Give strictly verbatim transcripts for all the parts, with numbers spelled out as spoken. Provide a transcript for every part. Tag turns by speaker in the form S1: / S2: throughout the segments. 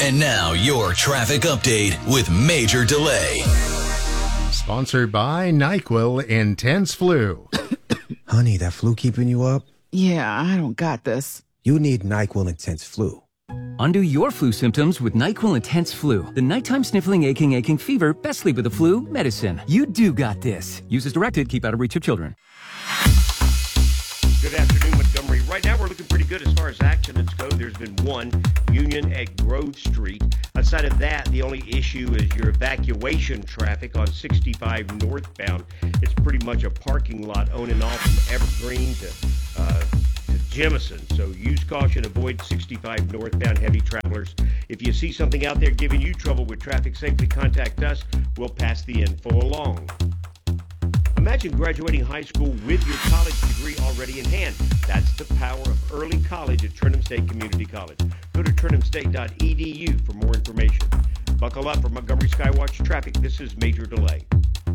S1: And now your traffic update with Major Delay.
S2: Sponsored by NyQuil Intense Flu.
S3: Honey, that flu keeping you up?
S4: Yeah, I don't got this.
S3: You need NyQuil Intense Flu.
S5: Undo your flu symptoms with NyQuil Intense Flu. The nighttime sniffling, aching, aching fever, best sleep with the flu medicine. You do got this. Use as directed. Keep out of reach of children.
S6: Good afternoon, Montgomery. Right now, we're looking pretty good as far as accidents go. There's been one, Union at Grove Street. Outside of that, the only issue is your evacuation traffic on sixty-five northbound. It's pretty much a parking lot on and off from Evergreen to, uh, to Jemison. So use caution, avoid sixty-five northbound heavy travelers. If you see something out there giving you trouble with traffic safely, contact us. We'll pass the info along. Imagine graduating high school with your college degree already in hand. That's the power of early college at Turnham State Community College. Go to turnham state dot e d u for more information. Buckle up for Montgomery Skywatch traffic. This is Major Delay.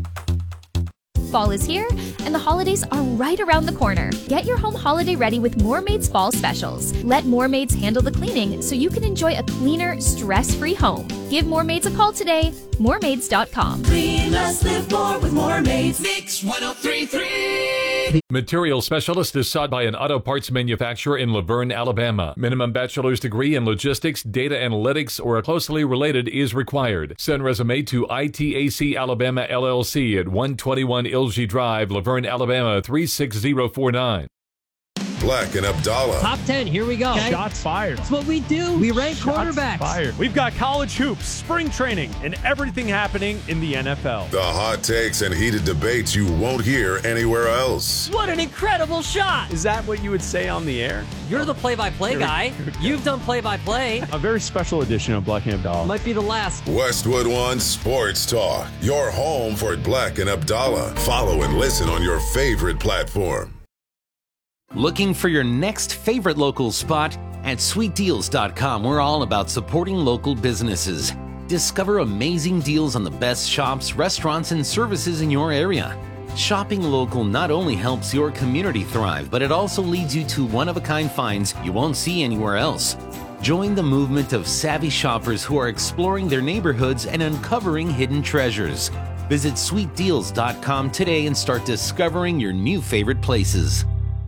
S7: Fall is here, and the holidays are right around the corner. Get your home holiday ready with Moormaid's Fall Specials. Let Moormaids handle the cleaning so you can enjoy a cleaner, stress-free home. Give Moormaids a call today. Moormaids dot com.
S8: Clean less, live more with Moormaids. Mix one oh three point three.
S9: Material Specialist is sought by an auto parts manufacturer in Laverne, Alabama. Minimum bachelor's degree in logistics, data analytics, or closely related is required. Send resume to I T A C Alabama L L C at one twenty-one Ilgi Drive, Laverne, Alabama three six zero four nine.
S10: Black and Abdallah.
S11: Top ten, here we go.
S12: Okay. Shots fired.
S11: That's what we do. We rank
S12: Shots
S11: quarterbacks.
S12: Fired. We've got college hoops, spring training, and everything happening in the N F L.
S10: The hot takes and heated debates you won't hear anywhere else.
S11: What an incredible shot.
S12: Is that what you would say on the air?
S11: You're the play-by-play guy. You've done play-by-play.
S12: A very special edition of Black and Abdallah.
S11: Might be the last.
S10: Westwood One Sports Talk. Your home for Black and Abdallah. Follow and listen on your favorite platform.
S13: Looking for your next favorite local spot? At sweet deals dot com, we're all about supporting local businesses. Discover amazing deals on the best shops, restaurants, and services in your area. Shopping local not only helps your community thrive, but it also leads you to one-of-a-kind finds you won't see anywhere else. Join the movement of savvy shoppers who are exploring their neighborhoods and uncovering hidden treasures. Visit sweet deals dot com today and start discovering your new favorite places.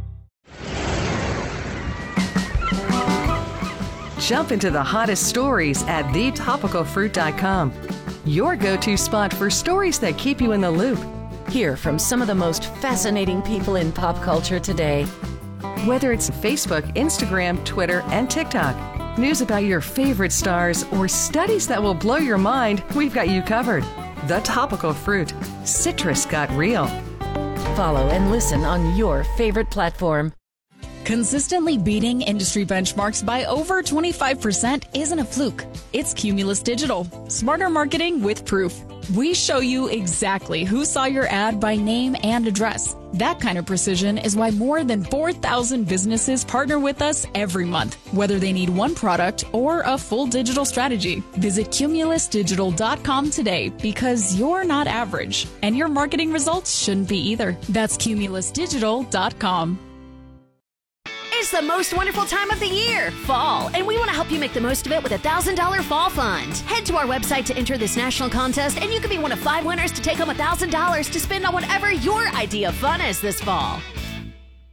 S14: Jump into the hottest stories at the topical fruit dot com. Your go-to spot for stories that keep you in the loop.
S15: Hear from some of the most fascinating people in pop culture today.
S14: Whether it's Facebook, Instagram, Twitter, and TikTok, news about your favorite stars, or studies that will blow your mind, we've got you covered. The Topical Fruit. Citrus got real.
S15: Follow and listen on your favorite platform.
S16: Consistently beating industry benchmarks by over twenty-five percent isn't a fluke. It's Cumulus Digital. Smarter marketing with proof. We show you exactly who saw your ad by name and address. That kind of precision is why more than four thousand businesses partner with us every month, whether they need one product or a full digital strategy. Visit cumulus digital dot com today because you're not average, and your marketing results shouldn't be either. That's cumulus digital dot com.
S17: It's the most wonderful time of the year, fall, and we want to help you make the most of it with a one thousand dollars Fall Fund. Head to our website to enter this national contest, and you could be one of five winners to take home one thousand dollars to spend on whatever your idea of fun is this fall.